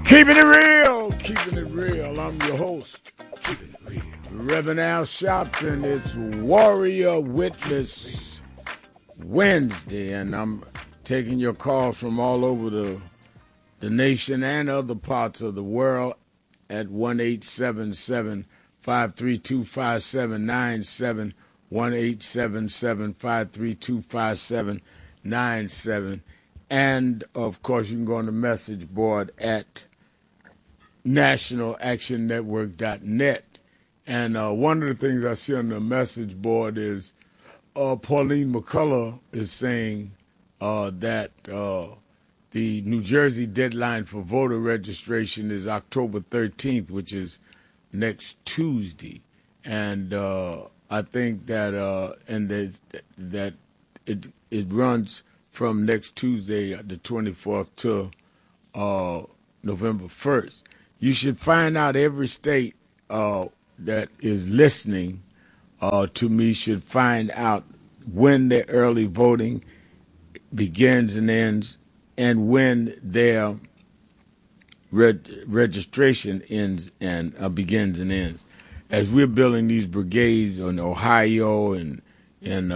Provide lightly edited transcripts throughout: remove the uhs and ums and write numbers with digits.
Keeping it real, keeping it real. I'm your host, Reverend Al Sharpton. It's Warrior Witness Wednesday, and I'm taking your calls from all over the nation and other parts of the world at 1-877-532-5797, 1-877-532-5797. And, of course, you can go on the message board at nationalactionnetwork.net. And one of the things I see on the message board is Pauline McCullough is saying that the New Jersey deadline for voter registration is October 13th, which is next Tuesday. And I think that that it runs from next Tuesday, the 24th, to November 1st. You should find out every state that is listening to me should find out when their early voting begins and ends, and when their registration ends and begins and ends. As we're building these brigades in Ohio and in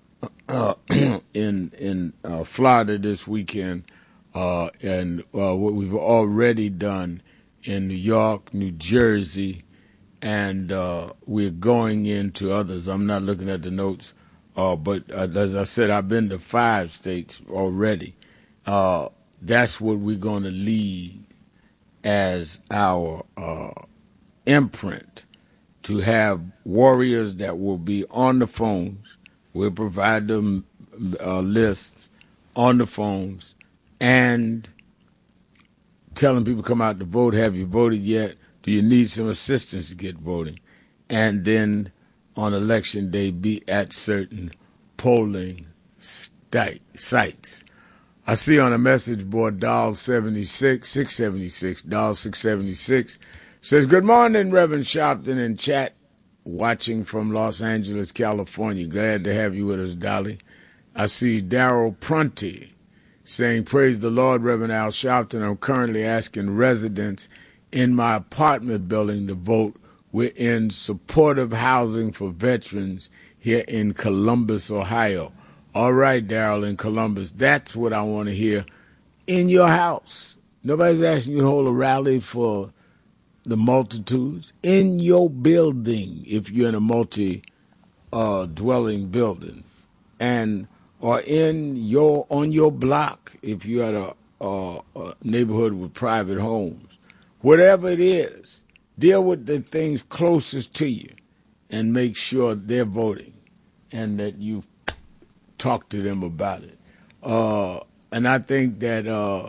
Florida this weekend, and what we've already done in New York, New Jersey, and we're going into others. I'm not looking at the notes, but as I said, I've been to 5 states already. That's what we're going to lead as our imprint, to have warriors that will be on the phones. We'll provide them lists on the phones and telling people come out to vote. Have you voted yet? Do you need some assistance to get voting? And then on election day, be at certain polling sites. I see on a message board, dial 676, dial 676, says, good morning, Reverend Sharpton in chat, watching from Los Angeles, California. Glad to have you with us, Dolly. I see Darrell Prunty saying, praise the Lord, Reverend Al Sharpton. I'm currently asking residents in my apartment building to vote. We're in supportive housing for veterans here in Columbus, Ohio. All right, Darrell, in Columbus, that's what I want to hear in your house. Nobody's asking you to hold a rally for the multitudes. In your building, if you're in a multi-dwelling building, and or on your block, if you're at a neighborhood with private homes. Whatever it is, deal with the things closest to you and make sure they're voting and that you talk to them about it. And I think that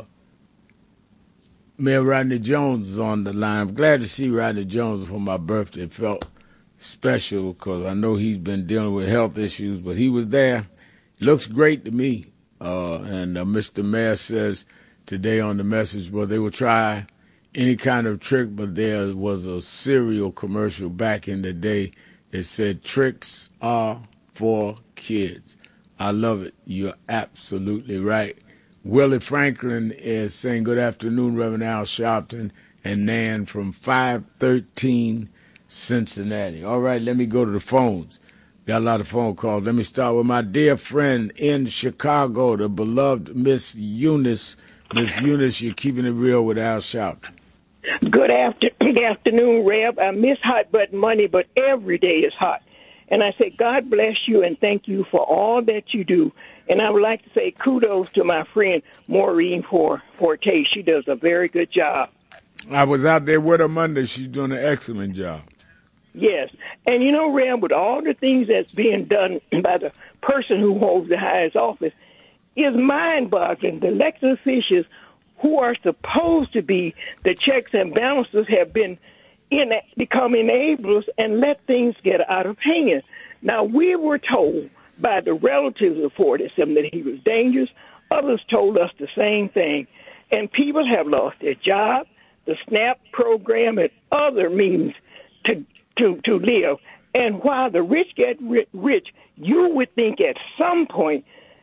Mayor Rodney Jones is on the line. I'm glad to see Rodney Jones for my birthday. It felt special because I know he's been dealing with health issues, but he was there. Looks great to me. And Mr. Mayor says today on the message, well, they will try any kind of trick, but there was a cereal commercial back in the day that said tricks are for kids. I love it. You're absolutely right. Willie Franklin is saying, good afternoon, Reverend Al Sharpton and Nan from 513 Cincinnati. All right, let me go to the phones. Got a lot of phone calls. Let me start with my dear friend in Chicago, the beloved Miss Eunice. Miss Eunice, you're keeping it real with Al Sharpton. Good afternoon, Rev. I miss Hot Button Money, but every day is hot. And I say, God bless you and thank you for all that you do. And I would like to say kudos to my friend Maureen Forte. She does a very good job. I was out there with her Monday. She's doing an excellent job. Yes. And, you know, Rev, with all the things that's being done by the person who holds the highest office, is mind-boggling. The elected officials who are supposed to be the checks and balances have become enablers and let things get out of hand. Now, we were told by the relatives of 47 that he was dangerous. Others told us the same thing. And people have lost their job, the SNAP program, and other means to live. And while the rich get rich, you would think at some point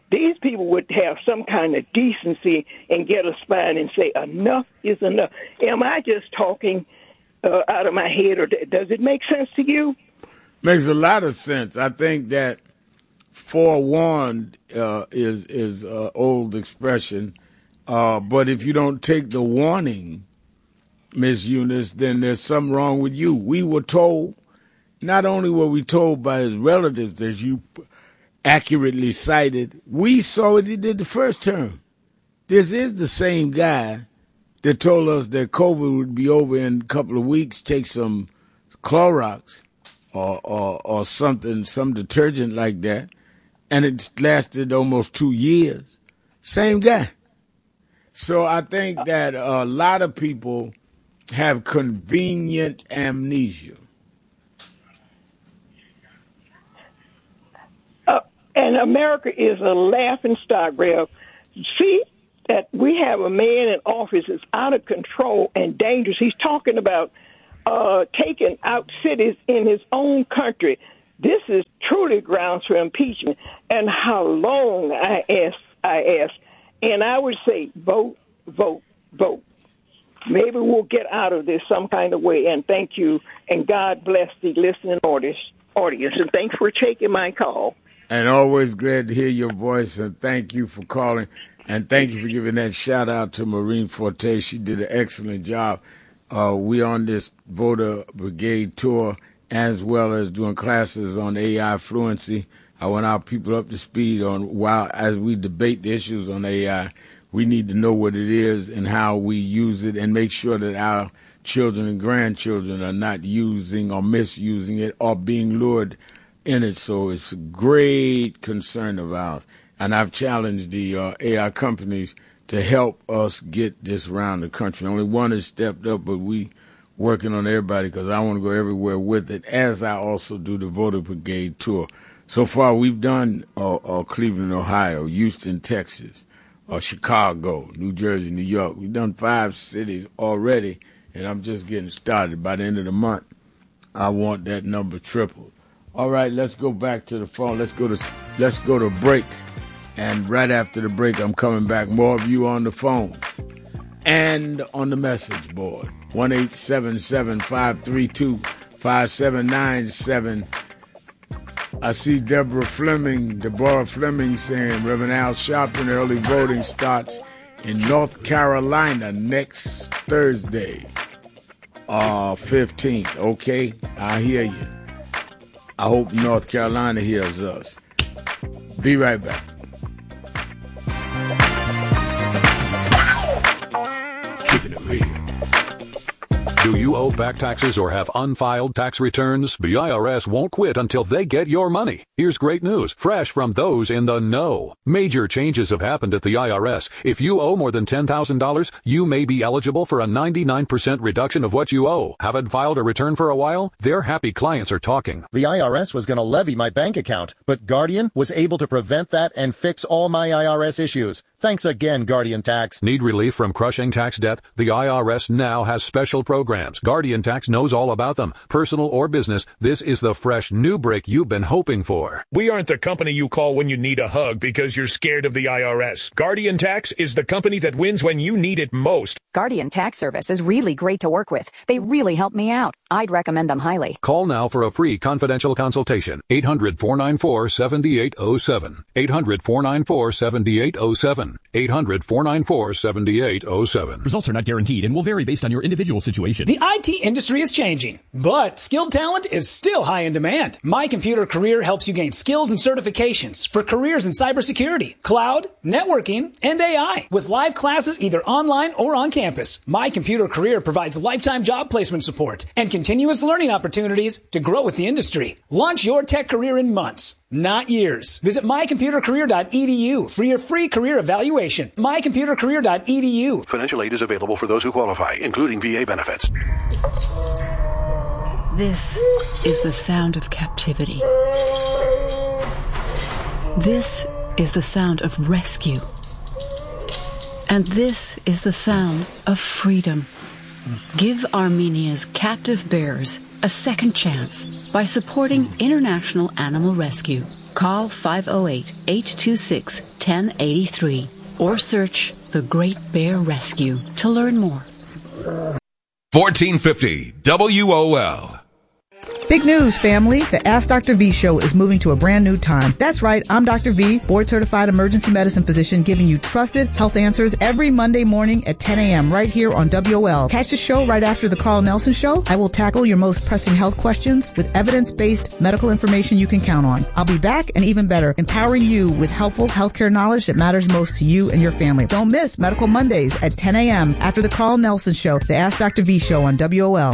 these people would have some kind of decency and get a spine and say, enough is enough. Am I just talking out of my head, or does it make sense to you? Makes a lot of sense. I think that forewarned is an old expression, but if you don't take the warning, Miss Eunice, then there's something wrong with you. We were told, not only were we told by his relatives, as you accurately cited, we saw what he did the first term. This is the same guy that told us that COVID would be over in a couple of weeks. Take some Clorox or something, some detergent like that, and it lasted almost 2 years. Same guy. So I think that a lot of people have convenient amnesia. And America is a laughing stock, Rev. See that we have a man in office that's out of control and dangerous. He's talking about taking out cities in his own country. This is truly grounds for impeachment. And how long, I ask. And I would say vote, vote, vote. Maybe we'll get out of this some kind of way. And thank you. And God bless the listening audience. And thanks for taking my call. And always glad to hear your voice, and thank you for calling. And thank you for giving that shout-out to Maureen Forte. She did an excellent job. We on this voter brigade tour, as well as doing classes on AI fluency. I want our people up to speed on as we debate the issues on AI, we need to know what it is and how we use it, and make sure that our children and grandchildren are not using or misusing it or being lured in it. So it's a great concern of ours. And I've challenged the AI companies to help us get this around the country. Only one has stepped up, but we working on everybody because I want to go everywhere with it, as I also do the voter brigade tour. So far, we've done Cleveland, Ohio, Houston, Texas, Chicago, New Jersey, New York. We've done 5 cities already, and I'm just getting started. By the end of the month, I want that number tripled. All right, let's go back to the phone. Let's go to break. And right after the break, I'm coming back. More of you on the phone and on the message board. 1-877-532-5797. I see Deborah Fleming saying, Reverend Al Sharpton, early voting starts in North Carolina next Thursday, 15th. Okay, I hear you. I hope North Carolina hears us. Be right back. Keeping it real. Do you owe back taxes or have unfiled tax returns? The IRS won't quit until they get your money. Here's great news, fresh from those in the know. Major changes have happened at the IRS. If you owe more than $10,000, you may be eligible for a 99% reduction of what you owe. Haven't filed a return for a while? Their happy clients are talking. The IRS was going to levy my bank account, but Guardian was able to prevent that and fix all my IRS issues. Thanks again, Guardian Tax. Need relief from crushing tax debt? The IRS now has special programs. Guardian Tax knows all about them. Personal or business, this is the fresh new break you've been hoping for. We aren't the company you call when you need a hug because you're scared of the IRS. Guardian Tax is the company that wins when you need it most. Guardian Tax Service is really great to work with. They really help me out. I'd recommend them highly. Call now for a free confidential consultation. 800-494-7807. 800-494-7807. 800-494-7807. Results are not guaranteed and will vary based on your individual situation. The IT industry is changing, but skilled talent is still high in demand. My Computer Career helps you gain skills and certifications for careers in cybersecurity, cloud, networking, and AI. With live classes either online or on campus, My Computer Career provides lifetime job placement support and continuous learning opportunities to grow with the industry. Launch your tech career in months, not years. Visit mycomputercareer.edu for your free career evaluation. mycomputercareer.edu. Financial aid is available for those who qualify, including VA benefits. This is the sound of captivity. This is the sound of rescue. And this is the sound of freedom. Give Armenia's captive bears a second chance by supporting International Animal Rescue. Call 508-826 1083 or search The Great Bear Rescue to learn more. 1450 WOL. Big news, family. The Ask Dr. V show is moving to a brand new time. That's right. I'm Dr. V, board-certified emergency medicine physician, giving you trusted health answers every Monday morning at 10 a.m. right here on WOL. Catch the show right after the Carl Nelson Show. I will tackle your most pressing health questions with evidence-based medical information you can count on. I'll be back, and even better, empowering you with helpful healthcare knowledge that matters most to you and your family. Don't miss Medical Mondays at 10 a.m. after the Carl Nelson Show, the Ask Dr. V show on WOL.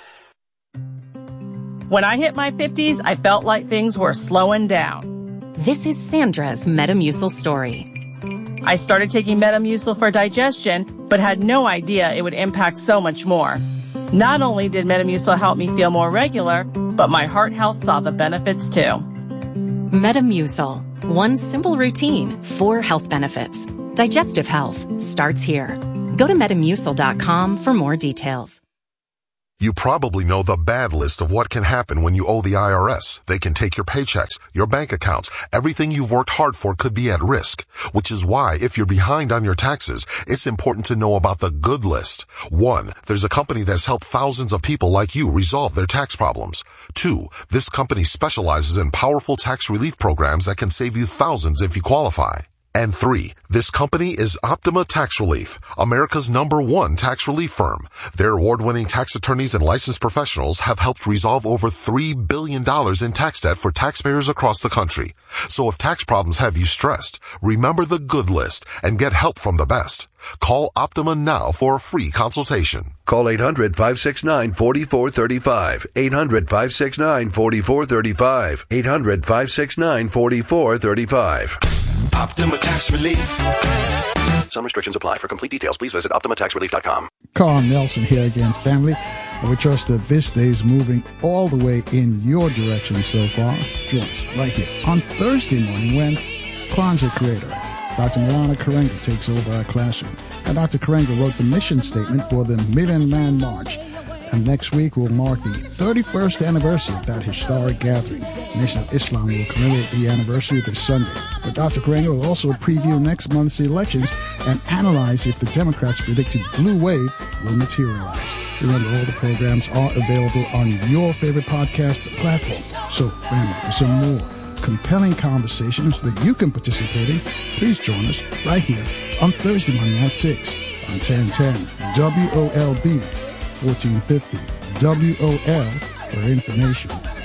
When I hit my 50s, I felt like things were slowing down. This is Sandra's Metamucil story. I started taking Metamucil for digestion, but had no idea it would impact so much more. Not only did Metamucil help me feel more regular, but my heart health saw the benefits too. Metamucil. One simple routine, 4 health benefits. Digestive health starts here. Go to Metamucil.com for more details. You probably know the bad list of what can happen when you owe the IRS. They can take your paychecks, your bank accounts. Everything you've worked hard for could be at risk, which is why if you're behind on your taxes, it's important to know about the good list. 1, there's a company that's helped thousands of people like you resolve their tax problems. 2, this company specializes in powerful tax relief programs that can save you thousands if you qualify. And 3, this company is Optima Tax Relief, America's #1 tax relief firm. Their award-winning tax attorneys and licensed professionals have helped resolve over $3 billion in tax debt for taxpayers across the country. So if tax problems have you stressed, remember the good list and get help from the best. Call Optima now for a free consultation. Call 800-569-4435. 800-569-4435. 800-569-4435. Optima Tax Relief. Some restrictions apply. For complete details, please visit OptimaTaxRelief.com. Carl Nelson here again, family. We trust that this day is moving all the way in your direction so far. Join us right here on Thursday morning when Kwanzaa creator Dr. Milana Karenga takes over our classroom. And Dr. Karenga wrote the mission statement for the Million Man March. And next week will mark the 31st anniversary of that historic gathering. The Nation of Islam will commemorate the anniversary this Sunday. But Dr. Karenga will also preview next month's elections and analyze if the Democrats' predicted blue wave will materialize. Remember, all the programs are available on your favorite podcast platform. So, family, for some more compelling conversations that you can participate in, please join us right here on Thursday morning at 6 on 1010 WOLB 1450 WOL for information.